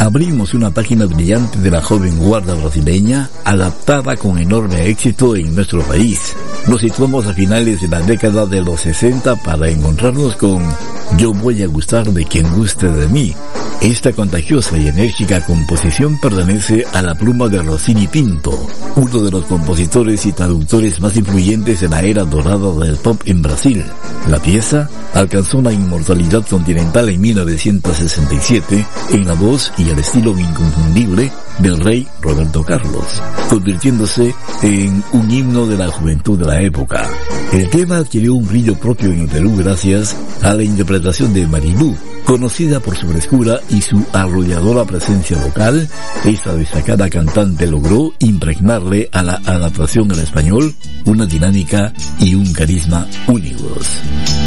Abrimos una página brillante de la joven guarda brasileña, adaptada con enorme éxito en nuestro país. Nos situamos a finales de la década de los 60 para encontrarnos con Yo voy a gustar de quien guste de mí. Esta contagiosa y enérgica composición pertenece a la pluma de Rossini Pinto, uno de los compositores y traductores más influyentes de la era dorada del pop en Brasil. La pieza alcanzó la inmortalidad continental en 1967 en la voz y el estilo inconfundible del rey Roberto Carlos, convirtiéndose en un himno de la juventud de la época. El tema adquirió un brillo propio en el Perú gracias a la interpretación de Marilú, conocida por su frescura y su arrolladora presencia vocal. Esta destacada cantante logró impregnarle a la adaptación al español una dinámica y un carisma únicos.